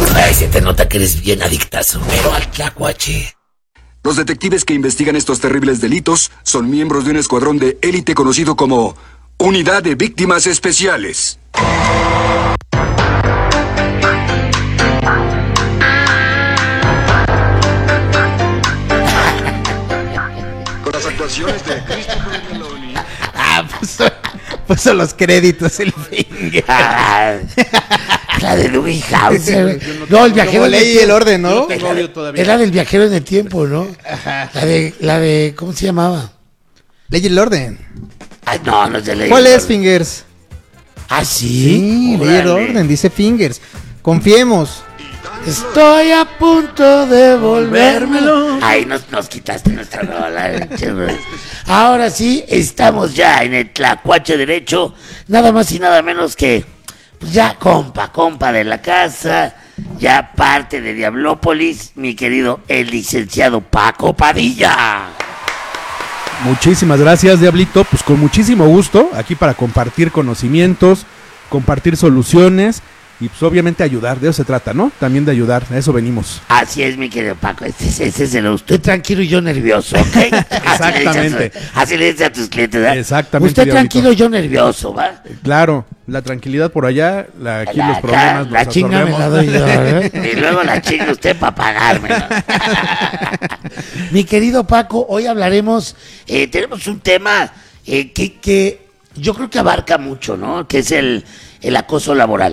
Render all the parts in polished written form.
Ay, se te nota que eres bien adictazo, pero al tlacuache. Los detectives que investigan estos terribles delitos son miembros de un escuadrón de élite conocido como Unidad de Víctimas Especiales. Con las actuaciones de Christopher Meloni. Puso los créditos el Finger. La de Dewey Hauser. No, el viajero en el orden, ¿no? Era del viajero en el tiempo, ¿no? La de ¿cómo se llamaba? Ley el orden. Ay, no es de Ley. ¿Cuál es, Fingers? ¿Ah, sí? Sí, Ley el orden, dice Fingers. Confiemos. Estoy a punto de volvérmelo. Ay, nos quitaste nuestra rola. Ahora sí, estamos ya en el tlacuache derecho. Nada más y nada menos que, pues ya compa de la casa, ya parte de Diablópolis, mi querido el licenciado Paco Padilla. Muchísimas gracias, Diablito. Pues con muchísimo gusto, aquí para compartir conocimientos, compartir soluciones y pues obviamente ayudar, de eso se trata, ¿no? También de ayudar, a eso venimos. Así es, mi querido Paco, ese es el usted tranquilo y yo nervioso, ¿ok? Exactamente. Así le dice a tus clientes, ¿verdad? Exactamente. Usted Diablito. tranquilo y yo nervioso, ¿va? Claro, la tranquilidad por allá, aquí los problemas la los chinga me absorbemos. la doy yo, ¿eh? Y luego la chinga usted para pagarme, ¿no? Mi querido Paco, hoy hablaremos, tenemos un tema que yo creo que abarca mucho, ¿no? Que es el acoso laboral.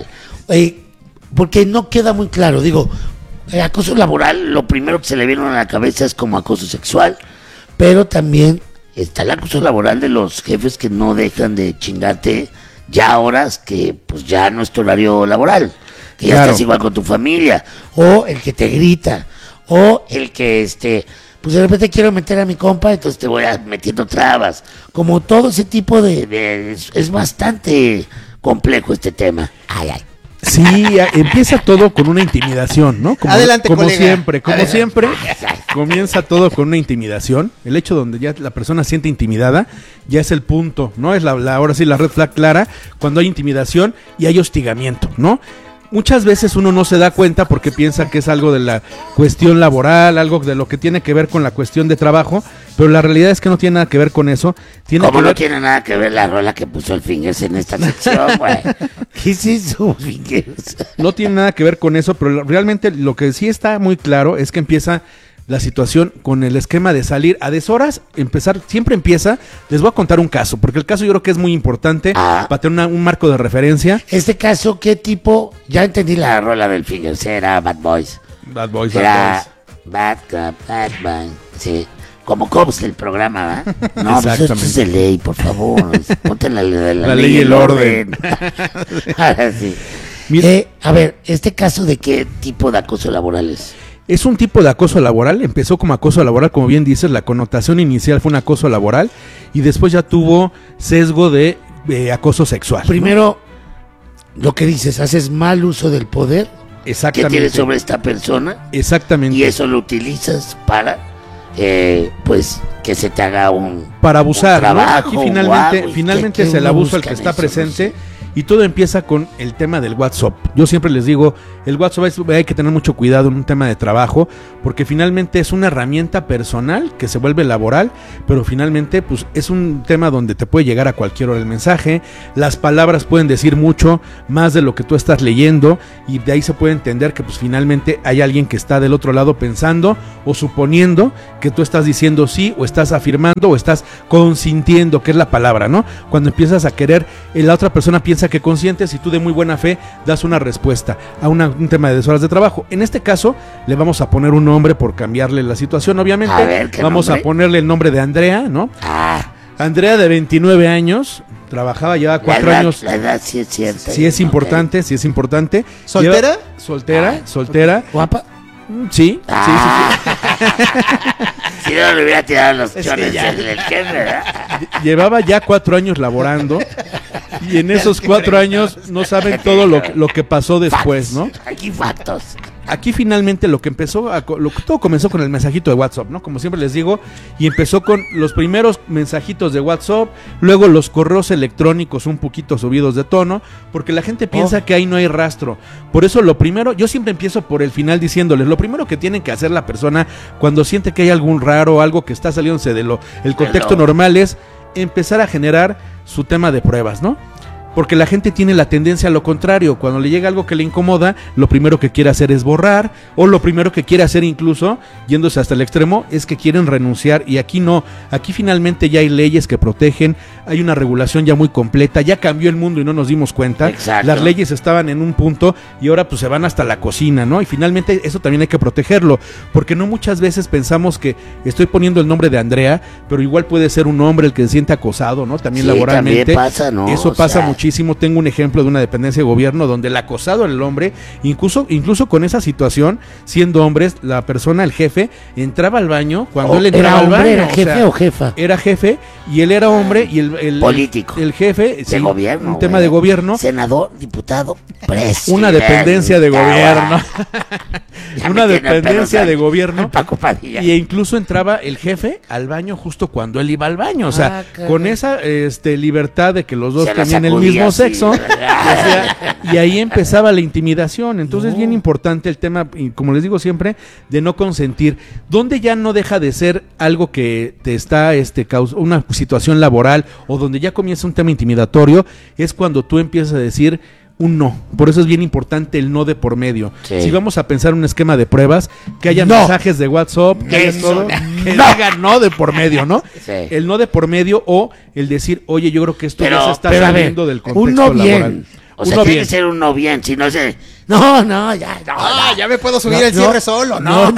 Porque no queda muy claro, digo, el acoso laboral, lo primero que se le viene a la cabeza es como acoso sexual, pero también está el acoso laboral de los jefes que no dejan de chingarte ya horas que pues ya no es tu horario laboral, que ya Claro. estás igual con tu familia, o el que te grita, o el que pues de repente quiero meter a mi compa, entonces te voy metiendo trabas, como todo ese tipo es bastante complejo este tema. Ay. Sí, empieza todo con una intimidación, ¿no? Adelante, como colega. siempre, comienza todo con una intimidación. El hecho donde ya la persona se siente intimidada, ya es el punto, ¿no? Es ahora sí la red flag clara, cuando hay intimidación y hay hostigamiento, ¿no? Muchas veces uno no se da cuenta porque piensa que es algo de la cuestión laboral, algo de lo que tiene que ver con la cuestión de trabajo, pero la realidad es que no tiene nada que ver con eso. ¿Cómo no tiene nada que ver la rola que puso el Fingers en esta sección, güey? ¿Qué es eso, Fingers? No tiene nada que ver con eso, pero realmente lo que sí está muy claro es que empieza la situación con el esquema de salir a deshoras, siempre empieza, les voy a contar un caso, porque el caso yo creo que es muy importante para tener un marco de referencia. Este caso, ¿qué tipo? Ya entendí la rola del Fingers, era Bad Boys. Bad Boys, Era Bad Cop, Bad Boy, sí. Como Cops el programa, ¿verdad? No, pues esto es de ley, por favor. Ponte la ley y el orden. Ahora sí. A ver, ¿este caso de qué tipo de acoso laboral es? Es un tipo de acoso laboral, empezó como acoso laboral, como bien dices, la connotación inicial fue un acoso laboral y después ya tuvo sesgo de acoso sexual. Primero, ¿no? Lo que dices, haces mal uso del poder. Exactamente. Que tienes sobre esta persona. Exactamente. Y eso lo utilizas para, pues, que se te haga para abusar, un trabajo, ¿no? Aquí finalmente es el abuso al que está presente. Y todo empieza con el tema del WhatsApp. Yo siempre les digo, el WhatsApp hay que tener mucho cuidado en un tema de trabajo, porque finalmente es una herramienta personal que se vuelve laboral, pero finalmente pues es un tema donde te puede llegar a cualquier hora el mensaje, las palabras pueden decir mucho más de lo que tú estás leyendo, y de ahí se puede entender que pues finalmente hay alguien que está del otro lado pensando o suponiendo que tú estás diciendo sí, o estás afirmando, o estás consintiendo, que es la palabra, ¿no? Cuando empiezas a querer, la otra persona piensa que consientes y tú de muy buena fe das una respuesta a un tema de deshoras de trabajo. En este caso le vamos a poner un nombre por cambiarle la situación, obviamente. A ver, vamos a ponerle el nombre de Andrea, ¿no? Andrea, de 29 años, trabajaba, lleva 4 años. La edad sí es cierta. Sí es importante, sí es importante. ¿Soltera? Soltera. ¿Guapa? Sí. Si no le hubiera tirado los chones del jefe, ¿verdad? Llevaba ya 4 años laborando. Y en esos 4 años no saben todo lo que pasó después, ¿no? Aquí factos. aquí finalmente todo comenzó con el mensajito de WhatsApp, ¿no? Como siempre les digo, y empezó con los primeros mensajitos de WhatsApp, luego los correos electrónicos un poquito subidos de tono, porque la gente piensa que ahí no hay rastro. Por eso lo primero, yo siempre empiezo por el final diciéndoles, lo primero que tienen que hacer la persona cuando siente que hay algún raro, algo que está saliéndose de el contexto normal, es empezar a generar su tema de pruebas, ¿no? Porque la gente tiene la tendencia a lo contrario. Cuando le llega algo que le incomoda, lo primero que quiere hacer es borrar, o lo primero que quiere hacer, incluso yéndose hasta el extremo, es que quieren renunciar. Y aquí no, aquí finalmente ya hay leyes que protegen, hay una regulación ya muy completa, ya cambió el mundo y no nos dimos cuenta. Exacto. Las leyes estaban en un punto y ahora pues se van hasta la cocina, ¿no? Y finalmente eso también hay que protegerlo, porque no muchas veces pensamos que estoy poniendo el nombre de Andrea, pero igual puede ser un hombre el que se siente acosado, ¿no? También Sí, laboralmente. también pasa, ¿no? Eso O pasa sea, muchísimo. Tengo un ejemplo de una dependencia de gobierno donde el acosado era el hombre, incluso con esa situación, siendo hombres, la persona, el jefe, entraba al baño cuando él entraba al baño. ¿Era jefe o jefa? Era jefe y él era hombre y el político. El jefe, De gobierno. un tema güey. de gobierno. Senador, diputado, presidente. Una dependencia de gobierno. Ya Una me tiene dependencia pelos de ahí. gobierno. Paco Padilla. Y incluso entraba el jefe al baño justo cuando él iba al baño. O sea, con esa libertad de que los dos Se la tenían el sacudía mismo así. sexo. O sea, y ahí empezaba la intimidación. Entonces es bien importante el tema, y como les digo siempre, de no consentir. Donde ya no deja de ser algo que te está una situación laboral, o donde ya comienza un tema intimidatorio, es cuando tú empiezas a decir un no. Por eso es bien importante el no de por medio. Sí. Si vamos a pensar un esquema de pruebas, que haya No. mensajes de WhatsApp, que haya Eso, todo, que no. digan no de por medio, ¿no? Sí. El no de por medio, o el decir, oye, yo creo que esto ya se está a ver, saliendo del contexto un no bien. laboral. O sea, Uno tiene bien. que ser un no bien, si no se... No, ya, no. Ah, no. ya me puedo subir No, el cierre solo, ¿no?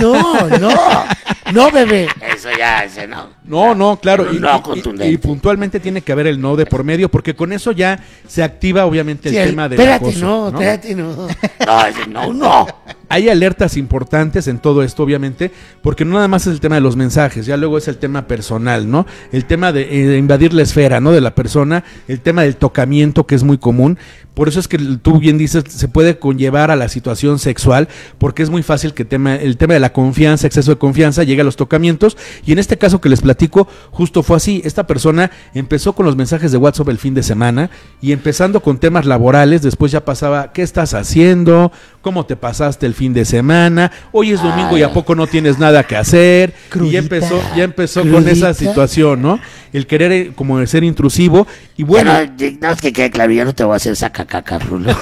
No, bebé. Eso ya, ese no. No, claro. Un no contundente. Y puntualmente tiene que haber el no de por medio, porque con eso ya se activa obviamente Sí, el tema del espérate, acoso, espérate, no. No, ese no. Hay alertas importantes en todo esto, obviamente, porque no nada más es el tema de los mensajes, ya luego es el tema personal, ¿no? El tema de invadir la esfera, ¿no? De la persona, el tema del tocamiento, que es muy común. Por eso es que tú bien dices, se puede conllevar a la situación sexual, porque es muy fácil que el tema de la confianza, exceso de confianza, llegue a los tocamientos. Y en este caso que les platico, justo fue así. Esta persona empezó con los mensajes de WhatsApp el fin de semana, y empezando con temas laborales, después ya pasaba, ¿qué estás haciendo? ¿Cómo te pasaste el fin de semana? Hoy es domingo y ¿a poco no tienes nada que hacer? Y ya empezó con esa situación, ¿no? El querer como ser intrusivo. Y bueno, No, es que quede claro, yo no te voy a hacer sacacaca, Rulo.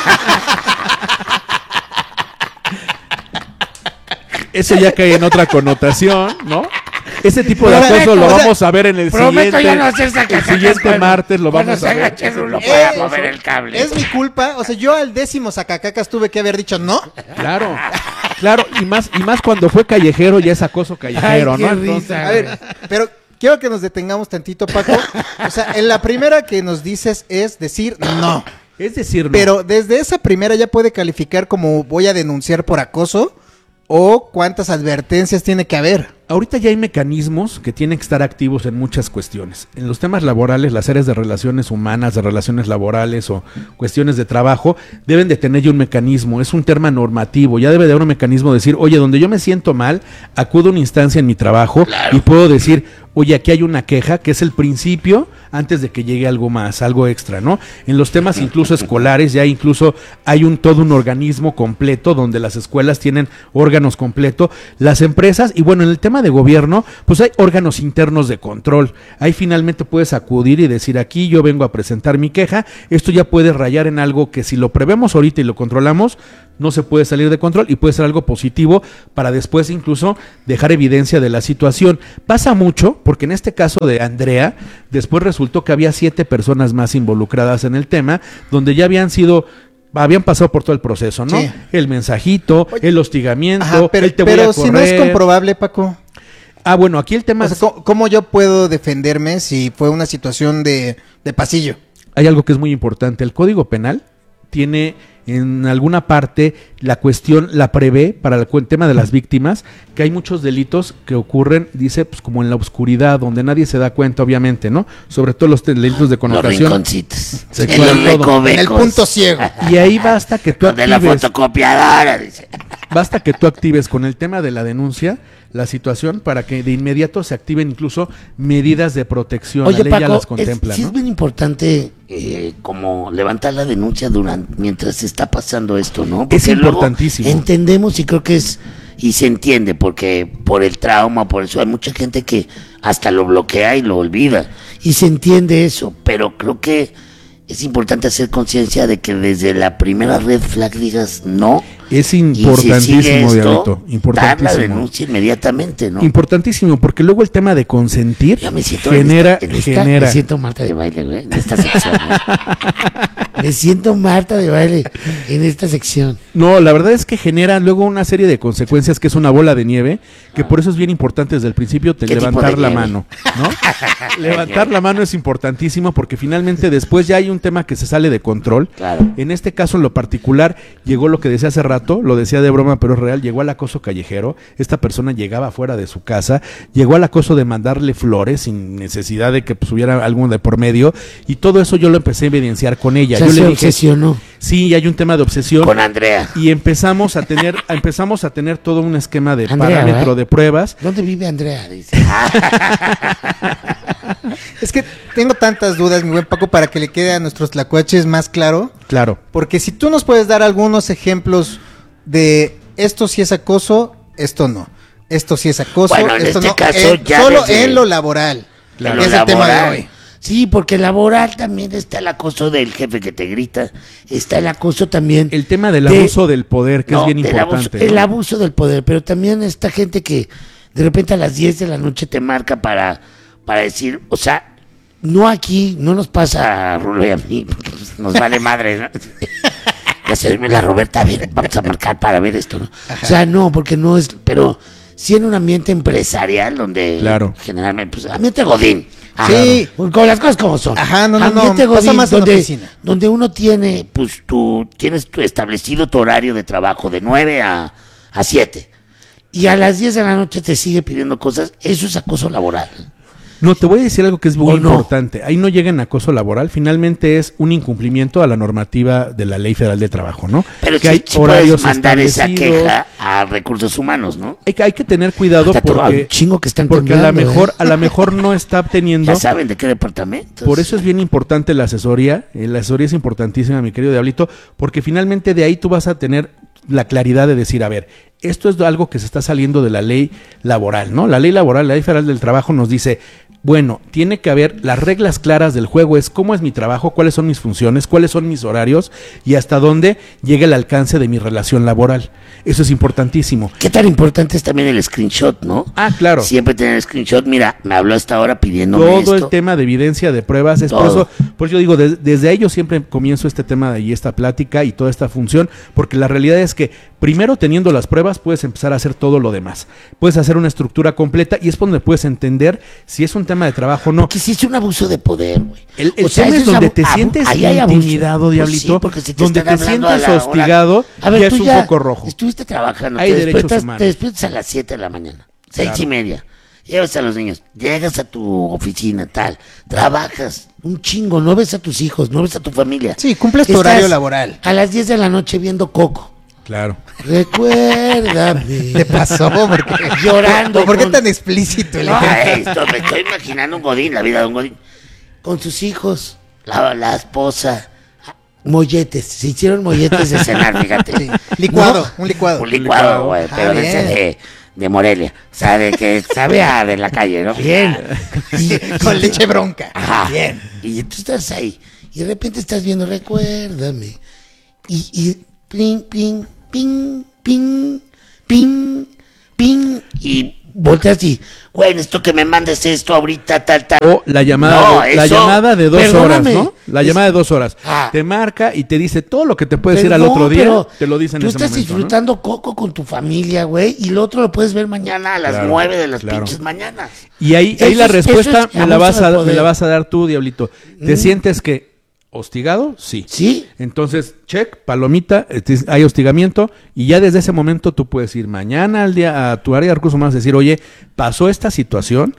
eso ya cae en otra connotación, ¿no? Ese tipo de Prometo, acoso lo o sea, vamos a ver en el prometo siguiente. ya no hacer sacacacas El siguiente cuando- martes lo cuando vamos se a ver. agache Rulo para mover el cable. Es mi culpa. O sea, yo al 10º sacacacas tuve que haber dicho no. Claro, y más cuando fue callejero, ya es acoso callejero, Ay, ¿no? qué Entonces, risa. A ver, pero quiero que nos detengamos tantito, Paco. O sea, en la primera que nos dices es decir no. es decir, no. Pero desde esa primera ya puede calificar como voy a denunciar por acoso, o cuántas advertencias tiene que haber. Ahorita ya hay mecanismos que tienen que estar activos en muchas cuestiones. En los temas laborales, las áreas de relaciones humanas, de relaciones laborales o cuestiones de trabajo, deben de tener ya un mecanismo. Es un tema normativo. Ya debe de haber un mecanismo de decir, oye, donde yo me siento mal, acudo a una instancia en mi trabajo y puedo decir, oye, aquí hay una queja, que es el principio antes de que llegue algo más, algo extra, ¿no? En los temas incluso escolares, ya incluso hay todo un organismo completo donde las escuelas tienen órganos completos, las empresas, y bueno, en el tema de gobierno, pues hay órganos internos de control. Ahí finalmente puedes acudir y decir, aquí yo vengo a presentar mi queja. Esto ya puede rayar en algo que si lo prevemos ahorita y lo controlamos, no se puede salir de control y puede ser algo positivo para después incluso dejar evidencia de la situación. Pasa mucho porque en este caso de Andrea, después resultó que había 7 personas más involucradas en el tema, donde ya habían pasado por todo el proceso, ¿no? Sí. El mensajito, el hostigamiento, Ajá, pero el te voy a correr. si no es comprobable, Paco. Ah, bueno, aquí el tema O sea, ¿cómo yo puedo defenderme si fue una situación de pasillo? hay algo que es muy importante. El Código Penal tiene en alguna parte la cuestión, la prevé para el tema de las víctimas, que hay muchos delitos que ocurren, dice, pues como en la oscuridad, donde nadie se da cuenta, obviamente, ¿no? Sobre todo los delitos de Los connotación rinconcitos. sexual, En los todo. En el recovecos. punto ciego. Y ahí basta que tú Donde la actives. fotocopiadora, dice. basta que tú actives con el tema de la denuncia la situación para que de inmediato se activen incluso medidas de protección. Oye, la ley Paco, ya las contempla, sí ¿no? es bien importante como levantar la denuncia mientras está pasando esto, ¿no? Es luego importantísimo. Entendemos y creo que y se entiende, porque por el trauma, por eso hay mucha gente que hasta lo bloquea y lo olvida. Y se entiende eso, pero creo que es importante hacer conciencia de que desde la primera red flag digas no. Es Y si importantísimo, sigue esto, Diablito. dar la Importantísimo. denuncia inmediatamente, ¿no? Importantísimo, porque luego el tema de consentir Yo me siento genera. me siento Marta de baile, güey, en esta sección. Me siento Marta de baile en esta sección. No, la verdad es que genera luego una serie de consecuencias que es una bola de nieve, que por eso es bien importante desde el principio ¿Qué tipo levantar de la nieve? mano, ¿no? Levantar la mano es importantísimo porque finalmente después ya hay un tema que se sale de control. Claro. En este caso, en lo particular, llegó lo que decía hace rato, lo decía de broma, pero es real, llegó al acoso callejero. Esta persona llegaba fuera de su casa, llegó al acoso de mandarle flores sin necesidad de que pues, hubiera algo de por medio, y todo eso yo lo empecé a evidenciar con ella. Ya Yo se le dije, obsesionó sí, hay un tema de obsesión. con Andrea. Y empezamos a tener todo un esquema de Andrea, parámetro ¿verdad? de pruebas. ¿Dónde vive Andrea? Dice. Es que tengo tantas dudas, mi buen Paco, para que le quede a nuestros tlacuaches más claro. Claro. Porque si tú nos puedes dar algunos ejemplos de esto sí es acoso, esto no. Esto sí es acoso, Bueno, en esto este no. caso ya solo desde- en lo laboral. En que lo es el tema de laboral. hoy. Sí, porque laboral también está el acoso del jefe que te grita, está el acoso también. El tema del de- abuso del poder, que No, es bien del importante. abuso, el ¿no? abuso del poder, pero también esta gente que de repente a las 10 de la noche te marca para decir, o sea, no aquí, no nos pasa a Rulo y a mí, porque pues, nos vale madre, ¿no? Ya se duerme la Roberta, a ver, vamos a marcar para ver esto, ¿no? O sea, no, porque no es, pero sí en un ambiente empresarial donde Claro. generalmente, pues, ambiente godín. Sí. Con las cosas como son. Ajá, no, Ambiente pasa godín, más en la donde, oficina. donde uno tiene, pues tú tienes establecido tu horario de trabajo de 9 a 7. Y a las 10 de la noche te sigue pidiendo cosas. Eso es acoso laboral. No, te voy a decir algo que es muy ¿O no? importante. Ahí no llega en acoso laboral, finalmente es un incumplimiento a la normativa de la Ley Federal de Trabajo, ¿no? Pero que sí, hay sí horarios puedes mandar esa establecidos. queja a recursos humanos, ¿no? Hay que tener cuidado Hasta hay porque, un chingo que están porque a la temblando, mejor, ¿eh? a la mejor no está obteniendo. Ya saben de qué departamento. Por eso es bien importante la asesoría. La asesoría es importantísima, mi querido Diablito, porque finalmente de ahí tú vas a tener la claridad de decir, a ver, esto es algo que se está saliendo de la ley laboral, ¿no? La ley laboral, la ley federal del trabajo nos dice, bueno, tiene que haber las reglas claras del juego, es cómo es mi trabajo, cuáles son mis funciones, cuáles son mis horarios y hasta dónde llega el alcance de mi relación laboral. Eso es importantísimo. ¿Qué tan importante es también el screenshot, no? Ah, claro. Siempre tener el screenshot. Mira, me habló hasta ahora pidiéndome Todo esto. el tema de evidencia de pruebas es Todo. por eso yo digo, desde ahí yo siempre comienzo este tema y esta plática y toda esta función, porque la realidad es que primero teniendo las pruebas puedes empezar a hacer todo lo demás. Puedes hacer una estructura completa y es donde puedes entender si es un tema de trabajo o no. Que sí es un abuso de poder, güey. El O sea, tema es eso donde abu- te abu- sientes ahí hay abuso. intimidado, Pues Diablito, sí, porque si te donde están te hablando sientes a la hora- hostigado, A ver, ya tú es un foco rojo. Estuviste trabajando, Hay te derechos despiertas, humanos. te despiertas a las 7 de la mañana, 6:30. Llevas a los niños, llegas a tu oficina, tal, trabajas un chingo, no ves a tus hijos, no ves a tu familia. Sí, cumples tu Estás horario laboral. A las 10 de la noche viendo Coco. Claro. Recuérdame. ¿Te pasó? Porque Llorando ¿Por qué con- tan explícito el No, ejemplo? esto, me estoy imaginando un godín, la vida de un godín. Con sus hijos, la esposa, molletes. Se hicieron molletes de cenar, fíjate. Sí, licuado, ¿No? un licuado. Un licuado, güey, Ah, pero de bien. ese de Morelia. O sea, de que sabe a de la calle, ¿no? Bien. Con leche bronca. Ajá. Bien. Y tú estás ahí. Y de repente estás viendo, recuérdame. Y ping, ping, ping, ping, ping, ping. Y volteas y, güey, esto que me mandes esto ahorita, tal, tal. O la llamada, No, la eso, llamada de 2 horas, perdóname, ¿no? La es- llamada de 2 horas. Ah. Te marca y te dice todo lo que te puede decir al Perdón, otro día, pero te lo dice en tú ese estás momento, ¿no? disfrutando Coco con tu familia, güey, y lo otro lo puedes ver mañana a las Claro, 9 de las claro. pinches mañanas. Y ahí Eso la es- respuesta eso es me la vas abuso de a poder. dar tú, Diablito. ¿Te sientes que hostigado? Sí. ¿Sí? Entonces, check, palomita, hay hostigamiento y ya desde ese momento tú puedes ir mañana al día a tu área de recursos humanos y decir, oye, pasó esta situación,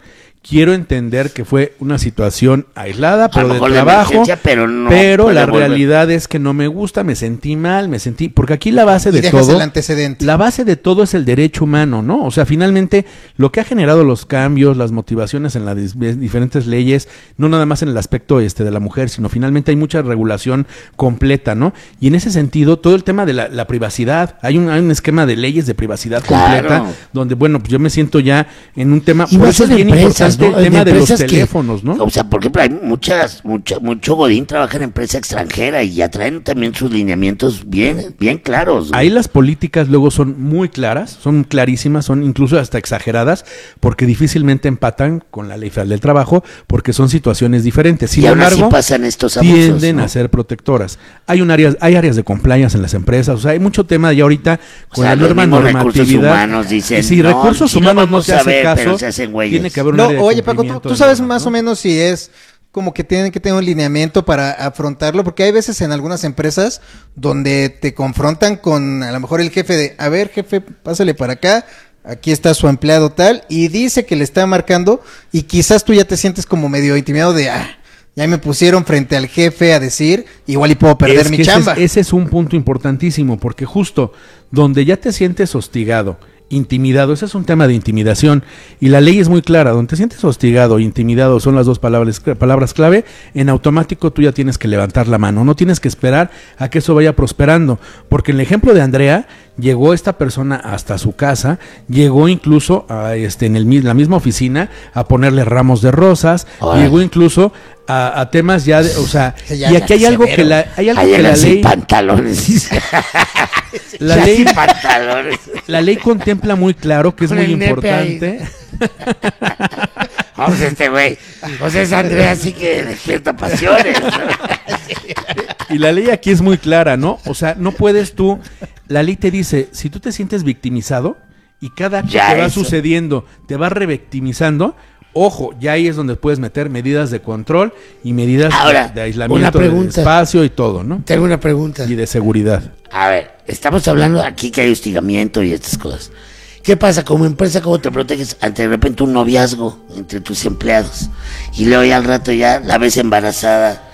quiero entender que fue una situación aislada, A pero lo de mejor de trabajo, emergencia, pero no pero puede la volver. realidad es que no me gusta, me sentí mal, porque aquí la base Y de dejas todo, el antecedente. la base de todo es el derecho humano, ¿no? O sea, finalmente lo que ha generado los cambios, las motivaciones en las diferentes leyes, no nada más en el aspecto de la mujer, sino finalmente hay mucha regulación completa, ¿no? Y en ese sentido, todo el tema de la privacidad, hay un esquema de leyes de privacidad Claro. completa, donde, bueno, pues yo me siento ya en un tema, Y por más eso es en bien empresas, importante ¿no? el En tema de los empresas que- teléfonos, ¿no? O sea, por ejemplo, hay mucho godín trabaja en empresa extranjera y ya traen también sus lineamientos bien claros. güey. Ahí las políticas luego son muy claras, son clarísimas, son incluso hasta exageradas, porque difícilmente empatan con la ley federal del trabajo, porque son situaciones diferentes. Sin y aún así embargo, pasan estos abusos. tienden ¿no? a ser protectoras. Hay áreas de compliance en las empresas, o sea, hay mucho tema ya ahorita O con sea, la los nueva mismos recursos normatividad. humanos dicen, y si no, recursos sí lo humanos no vamos se a hace ver, pero caso, se hacen güeyes. tiene que haber un No, área de oye, Paco, cumplimiento tú de sabes normas, más ¿no? o menos si es como que tienen que tener un lineamiento para afrontarlo, porque hay veces en algunas empresas donde te confrontan con a lo mejor el jefe de, a ver, jefe, pásale para acá, aquí está su empleado tal, y dice que le está marcando, y quizás tú ya te sientes como medio intimidado de, ya me pusieron frente al jefe a decir, igual y puedo perder Es mi que chamba. ese es un punto importantísimo, porque justo donde ya te sientes hostigado, intimidado, ese es un tema de intimidación, y la ley es muy clara, donde te sientes hostigado, intimidado, son las dos palabras clave, en automático tú ya tienes que levantar la mano, no tienes que esperar a que eso vaya prosperando, porque en el ejemplo de Andrea, llegó esta persona hasta su casa, llegó incluso a la misma oficina a ponerle ramos de rosas, Órale. llegó incluso a temas ya, o sea, Ya, y aquí hay algo severo. que la, hay algo Ahí que en la las ley, pantalones. dice. la Ya ley, sin pantalones. la ley contempla muy claro que es Con muy el nepe ahí. importante. Vamos, güey. José es Andrea, sí que despierta pasiones. Y la ley aquí es muy clara, ¿no? O sea, no puedes tú, la ley te dice, si tú te sientes victimizado y cada que Ya te va eso. sucediendo te va revictimizando, ojo, ya ahí es donde puedes meter medidas de control y medidas Ahora, de aislamiento, una de pregunta. espacio y todo, ¿no? Tengo una pregunta. Y de seguridad. A ver, estamos hablando aquí que hay hostigamiento y estas cosas. ¿Qué pasa? Como empresa, ¿Cómo te proteges ante de repente un noviazgo entre tus empleados? Y luego ya al rato ya la ves embarazada.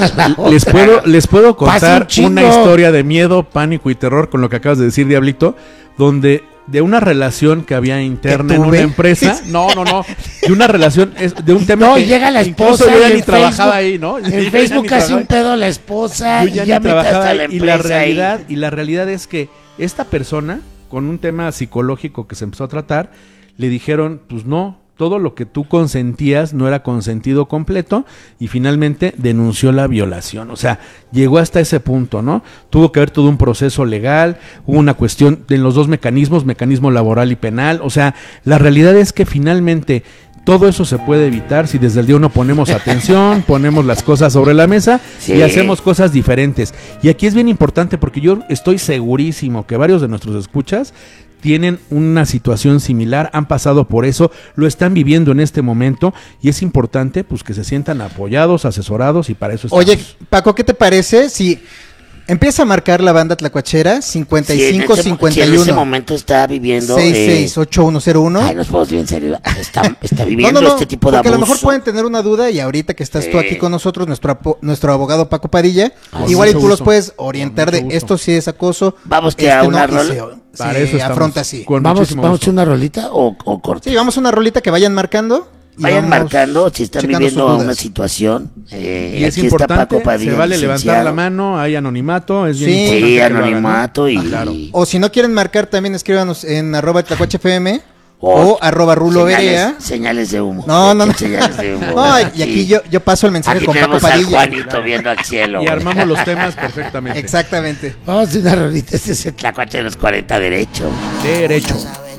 Les puedo Pasa un contar chingo. una historia de miedo, pánico y terror con lo que acabas de decir, Diablito, donde de una relación que había interna en tuve? una empresa, no, de una relación, de un tema No, que llega la incluso esposa yo ya y ni en trabajaba Facebook- ahí, ¿no? Yo ya En ni Facebook hace trabajaba un pedo la esposa Yo ya y ni ya trabajaba a ahí, la y la empresa ahí. realidad es que esta persona, con un tema psicológico que se empezó a tratar, le dijeron, pues no, todo lo que tú consentías no era consentido completo, y finalmente denunció la violación. O sea, llegó hasta ese punto, ¿no? Tuvo que haber todo un proceso legal, hubo una cuestión en los dos mecanismos, mecanismo laboral y penal. O sea, la realidad es que finalmente todo eso se puede evitar si desde el día uno ponemos atención, ponemos las cosas sobre la mesa Sí. y hacemos cosas diferentes. Y aquí es bien importante porque yo estoy segurísimo que varios de nuestros escuchas tienen una situación similar, han pasado por eso, lo están viviendo en este momento, y es importante pues que se sientan apoyados, asesorados, y para eso estamos. Oye, Paco, ¿qué te parece si empieza a marcar la banda tlacuachera Sí, en 55 ese- 51 sí, en ese momento está viviendo. 668101? Ay, nos podemos bien serio. Está viviendo este tipo de porque abuso. a lo mejor pueden tener una duda, y ahorita que estás tú Sí. aquí con nosotros, nuestro abogado Paco Padilla, Con igual y mucho tú los gusto. puedes orientar Con de mucho gusto. esto sí es acoso. Vamos que a una y rola. Para se eso estamos, afronta así. con ¿Vamos muchísimo a gusto. una rolita? O corte. Sí, vamos a una rolita que vayan marcando. y Vayan vamos marcando si están checando viviendo sus dudas. una situación. Y es aquí está importante, Paco Padilla, se vale levantar licenciado. la mano, hay anonimato, es bien Sí. importante Sí, que lo hagan, ¿no? anonimato y... Claro. O si no quieren marcar, también escríbanos en @tlacuachefm O o @ruloverea. señales de humo. No, no, no. Señales de humo. No, y aquí yo paso el mensaje Aquí con Paco tenemos al Padilla. Juanito viendo al cielo. Y güey. armamos los temas perfectamente. Exactamente. Vamos a una rolita. Este es el tlacuache de los 40 derecho. Derecho. Sabe